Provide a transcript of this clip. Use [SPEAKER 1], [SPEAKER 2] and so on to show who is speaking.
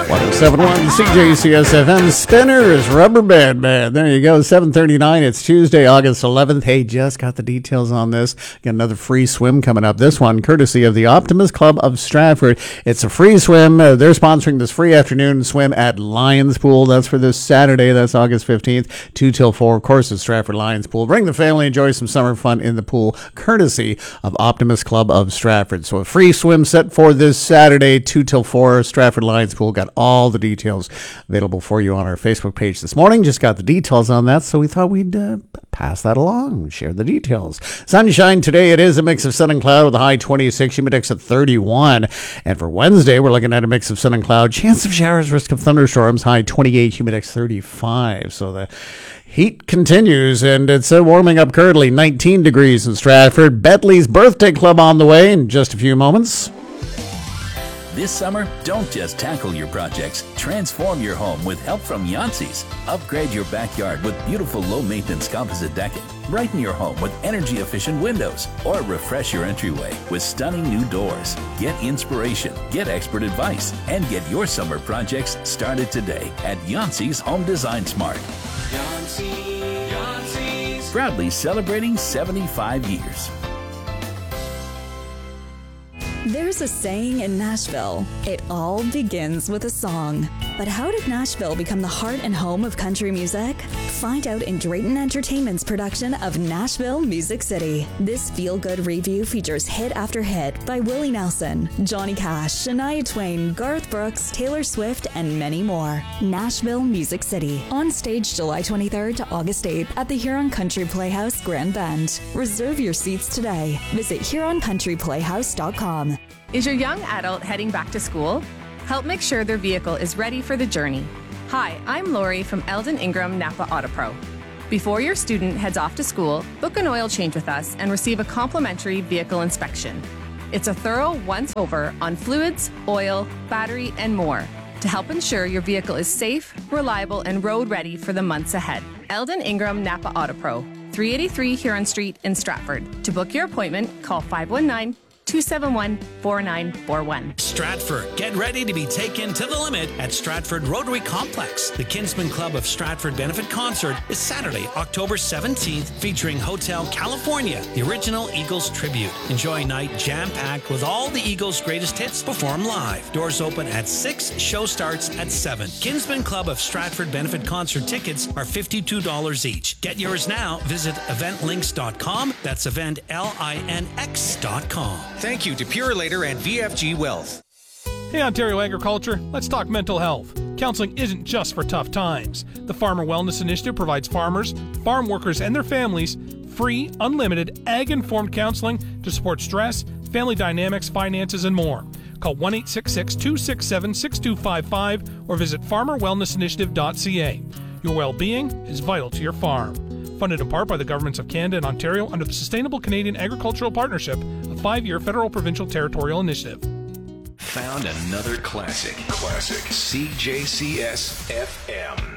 [SPEAKER 1] 1071 CJCS FM Spinners Rubber Band Man. There you go, 7:39. It's Tuesday, August 11th. Hey, just got the details on this. Got another free swim coming up. This one, courtesy of the Optimist Club of Stratford. It's a free swim. They're sponsoring this free afternoon swim at Lions Pool. That's for this Saturday. That's August 15th, 2 till 4. Of course, it's Stratford Lions Pool. Bring the family, enjoy some summer fun in the pool, courtesy of Optimist Club of Stratford. So a free swim set for this Saturday, 2 till 4, Stratford Lions Pool. Got all the details available for you on our Facebook page this morning. Just got the details on that, so we thought we'd pass that along, share the details. Sunshine today. It is a mix of sun and cloud with a high 26, humidex at 31. And for Wednesday, we're looking at a mix of sun and cloud, chance of showers, risk of thunderstorms, high 28, humidex 35. So the heat continues, and it's warming up currently, 19 degrees in Stratford. Bentley's Birthday Club on the way in just a few moments.
[SPEAKER 2] This summer, don't just tackle your projects. Transform your home with help from Yancey's. Upgrade your backyard with beautiful low-maintenance composite decking. Brighten your home with energy-efficient windows. Or refresh your entryway with stunning new doors. Get inspiration, get expert advice, and get your summer projects started today at Yancey's Home Design Smart. Yancey's. Proudly celebrating 75 years.
[SPEAKER 3] There's a saying in Nashville, it all begins with a song. But how did Nashville become the heart and home of country music? Find out in Drayton Entertainment's production of Nashville Music City. This feel-good review features hit after hit by Willie Nelson, Johnny Cash, Shania Twain, Garth Brooks, Taylor Swift, and many more. Nashville Music City. On stage July 23rd to August 8th at the Huron Country Playhouse, Grand Bend. Reserve your seats today. Visit HuronCountryPlayhouse.com.
[SPEAKER 4] Is your young adult heading back to school? Help make sure their vehicle is ready for the journey. Hi, I'm Lori from Eldon Ingram Napa Auto Pro. Before your student heads off to school, book an oil change with us and receive a complimentary vehicle inspection. It's a thorough once-over on fluids, oil, battery, and more to help ensure your vehicle is safe, reliable, and road-ready for the months ahead. Eldon Ingram Napa Auto Pro, 383 Huron Street in Stratford. To book your appointment, call 519-271-4941.
[SPEAKER 5] Stratford, get ready to be taken to the limit at Stratford Rotary Complex. The Kinsman Club of Stratford Benefit Concert is Saturday, October 17th, featuring Hotel California, the original Eagles tribute. Enjoy a night jam-packed with all the Eagles' greatest hits performed live. Doors open at 6, show starts at 7. Kinsman Club of Stratford Benefit Concert tickets are $52 each. Get yours now. Visit eventlinks.com. That's eventlinx.com.
[SPEAKER 6] Thank you to Purelator and VFG Wealth.
[SPEAKER 7] Hey Ontario Agriculture, let's talk mental health. Counseling isn't just for tough times. The Farmer Wellness Initiative provides farmers, farm workers, and their families free, unlimited, ag-informed counseling to support stress, family dynamics, finances, and more. Call 1-866-267-6255 or visit farmerwellnessinitiative.ca. Your well-being is vital to your farm. Funded in part by the governments of Canada and Ontario under the Sustainable Canadian Agricultural Partnership, a 5-year federal provincial territorial initiative.
[SPEAKER 6] Found another classic. CJCS FM.